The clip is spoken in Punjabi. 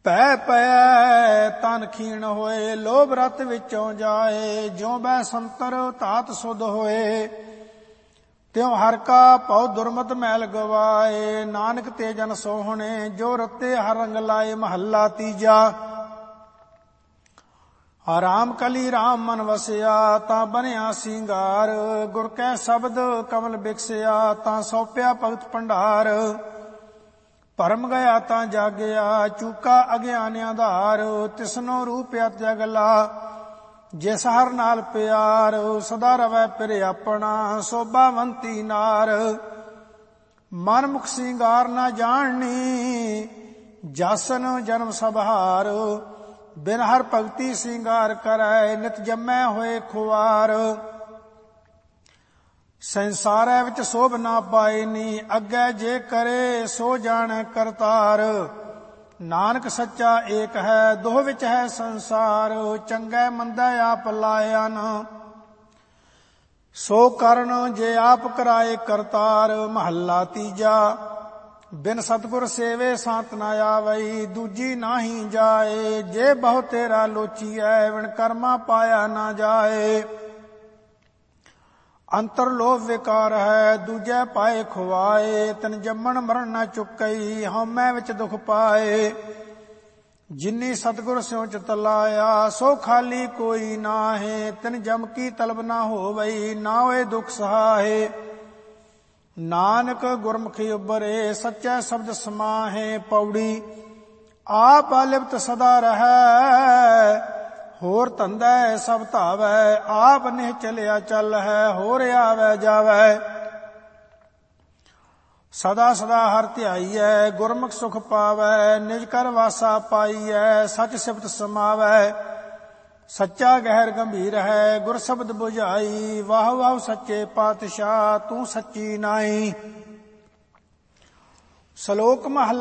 ਪੈ ਪੈ ਤਨ ਖੀਣ ਹੋਏ, ਲੋਭ ਰਤ ਵਿੱਚੋਂ ਜਾਏ। ਜਿਉ ਬੈ ਸੰਤਰ ਧਾਤ ਸੁਧ ਹੋਏ, ਤਿਉ ਹਰ ਕਾ ਭਉ ਦੁਰਮਤ ਮੈਲ ਗਵਾਏ। ਨਾਨਕ ਤੇ ਜਨ ਸੋਹਣੇ, ਜੋ ਰਤੇ ਹਰ ਰੰਗ ਲਾਏ। ਮਹੱਲਾ ਤੀਜਾ। ਰਾਮ ਕਲੀ ਰਾਮ ਮਨ ਵਸਿਆ, ਤਾਂ ਬਣਿਆ ਸਿੰਗਾਰ। ਗੁਰ ਕੈ ਸ਼ਬਦ ਕਮਲ ਬਿਕਸਿਆ, ਤਾਂ ਸੌਪਿਆ ਭਗਤ ਭੰਡਾਰ। ਭਰਮ ਗਿਆ ਤਾਂ ਜਾਗਿਆ, ਚੂਕਾ ਅਗਿਆਨ ਆਧਾਰ। ਤਿਸਨੋ ਰੂਪ ਅਤ ਜਗਲਾ, ਜਿਸ ਹਰ ਨਾਲ ਪਿਆਰ। ਸਦਾ ਰਵੈ ਪਿਰ ਆਪਣਾ, ਸੋਭਾਵੰਤੀ ਨਾਰ। ਮਨ ਮੁਖ ਸਿੰਗਾਰ ਨਾ ਜਾਣਨੀ, ਜਾਸਨ ਜਨਮ ਸਭ ਹਾਰ। ਬਿਨ ਹਰ ਭਗਤੀ ਸਿੰਗਾਰ ਕਰੈ, ਨਿਤ ਜੰਮੈ ਹੋਏ ਖੁਆਰ। ਸੰਸਾਰੈ ਵਿੱਚ ਸੋਭ ਨਾ ਪਾਇਨੀ, ਅੱਗੇ ਜੇ ਕਰੇ ਸੋ ਜਾਣੈ ਕਰਤਾਰ। ਨਾਨਕ ਸੱਚਾ ਏਕ ਹੈ, ਦੋਹ ਵਿੱਚ ਹੈ ਸੰਸਾਰ। ਚੰਗੈ ਮੰਦਾ ਆਪ ਲਾਇਆ ਨ, ਸੋ ਕਰਨ ਜੇ ਆਪ ਕਰਾਏ ਕਰਤਾਰ। ਮਹੱਲਾ ਤੀਜਾ। ਬਿਨ ਸਤਿਗੁਰ ਸੇਵੇ ਸਾਤ ਨਾ ਆਵਈ, ਦੂਜੀ ਨਾਹੀ ਜਾਏ। ਜੇ ਬਹੁ ਤੇਰਾ ਲੋਚੀਐ, ਵਿਣ ਕਰਮਾ ਪਾਇਆ ਨਾ ਜਾਏ। ਅੰਤਰ ਲੋਭ ਵਿਕਾਰ ਹੈ, ਦੂਜੈ ਪਾਏ ਖੁਆਏ। ਤਿਨ ਜੰਮਣ ਮਰਨ ਨਾ ਚੁੱਕਈ, ਹਉਮੈ ਵਿੱਚ ਦੁਖ ਪਾਏ। ਜਿਨੀ ਸਤਿਗੁਰ ਸਿਉ ਚਿਤ ਲਾਇਆ, ਸੋ ਖਾਲੀ ਕੋਈ ਨਾਹੇ। ਤਿਨ ਜਮ ਕੀ ਤਲਬ ਨਾ ਹੋਵਈ, ਨਾ ਹੋਏ ਦੁਖ ਸਹਾਏ। ਨਾਨਕ ਗੁਰਮੁਖੀ ਉਬਰੇ, ਸੱਚੈ ਸ਼ਬਦ ਸਮਾਹੇ। ਪੌੜੀ। ਆਪ ਅਲਿਪਤ ਸਦਾ ਰਹੈ, ਹੋਰ ਧੰਦਾ ਸਭ ਧਾਵੈ। ਆਪ ਨਿਹ ਚਲਿਆ ਚੱਲ ਹੈ, ਹੋਰ ਆਵੈ ਜਾਵੈ। ਸਦਾ ਸਦਾ ਹਰਿ ਧਿਆਈਐ, ਗੁਰਮੁਖ ਸੁਖ ਪਾਵੈ। ਨਿਜ ਕਰ ਵਾਸਾ ਪਾਈਐ, ਸਚ ਸਿਫਤ ਸਮਾਵੈ। ਸੱਚਾ ਗਹਿਰ ਗੰਭੀਰ ਹੈ, ਗੁਰ ਸ਼ਬਦ ਬੁਝਾਈ। ਵਾਹ ਵਾਹ ਸੱਚੇ ਪਾਤਸ਼ਾਹ, ਤੂੰ ਸੱਚੀ ਨਾਈ। ਸ਼ਲੋਕ ਮਹੱਲਾ